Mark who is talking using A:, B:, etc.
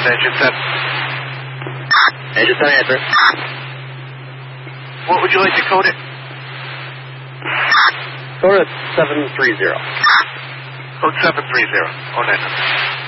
A: Engine 7.
B: Engine 7, answer.
A: What would you like to code it?
B: Code it 730.
A: Code 730. Oh, 900.